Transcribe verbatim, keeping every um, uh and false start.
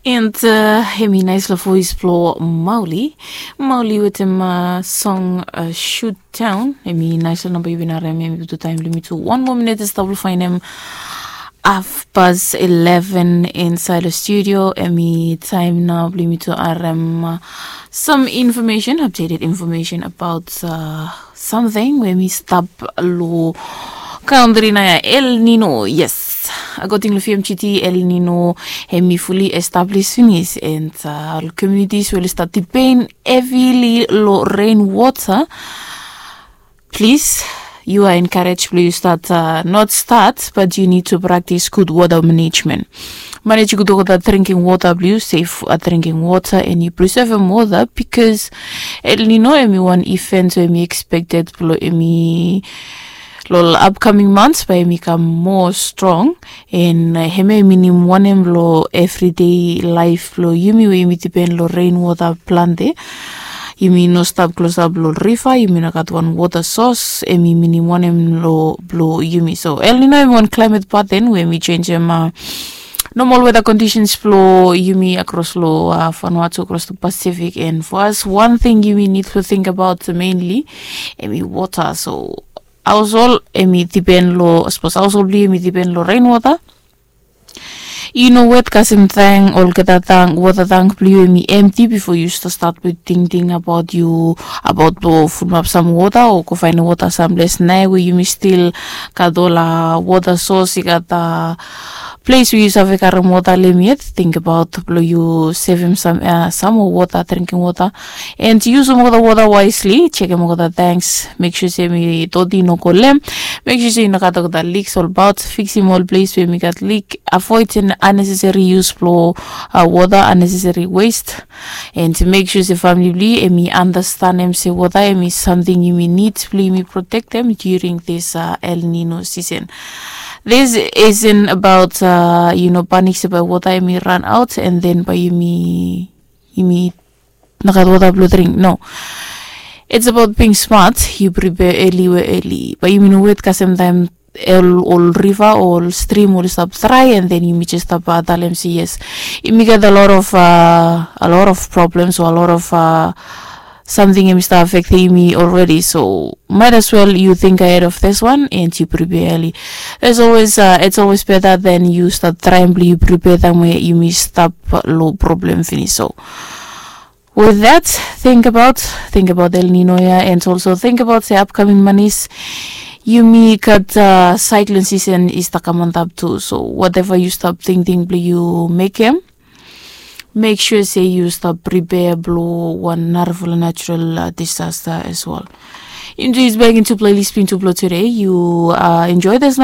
And uh, hemi nice la voice blow Mauli. Mauli with him uh, song uh, Shoot Town. Hemi nice la number you been around to time limit to one more minute is double find him half past eleven inside the studio. Hemi time now limit to R M uh, some information, updated information about uh, something when we stop low country na El Nino. Yes. According to F M G T, El Nino hemi fully established finish and uh, communities will start depend heavily low rainwater. Please, you are encouraged please start uh, not start, but you need to practice good water management. Manage good water, drinking water, please safe at drinking water, and you preserve water because El Nino hemi one event hemi expected below hemi. Lol upcoming months by become more strong and heme minim one lo everyday life lo yumi we mi depend lo rainwater plante yumi no stop close up lo river yumi na got one water source emi minim one lo blow yumi so El Nino one climate pattern when we change them uh, normal weather conditions flow yumi across lo uh, Vanuatu across the Pacific, and for us one thing you need to think about mainly emi water. So household emi depend lo suppose household bli emi depend lo rainwater. You know what kasim thang all get that tank water tank bli emi empty before you start with thinking about you about to fill up some water or go find water someplace now where you may still kadola water source you got the place where you have a water limit. Think about you saving some uh, some water, drinking water, and use some of the water wisely. Check some of the tanks. Make sure say me todi no kolem. Make sure say you no got the leaks all about. Fixing all place where me got leak. Avoid an unnecessary use flow uh, water, unnecessary waste, and to make sure the family and me understand them say water and me something you may need. Please me protect them during this uh, El Nino season. This isn't about uh, you know panics about water I may run out and then by you me you me nakat water blue drink. No, it's about being smart. You prepare early or early. But you know wait cause sometimes all, all river or stream will stop dry and then you may just stop uh, M C S. You may get a lot of uh, a lot of problems or a lot of uh, something may start affecting me already, so might as well you think ahead of this one and you prepare early. There's always uh, it's always better than you start trying you prepare that way you may stop low problem finish. So with that, think about think about El Nino yeah, and also think about the upcoming monies. You may cut uh, cyclone season is the coming up too. So whatever you stop thinking, you make him. Make sure say you stop prepare blow one narrow natural uh, disaster as well. Enjoy is back into playlist pin to blow today. You uh, enjoy this.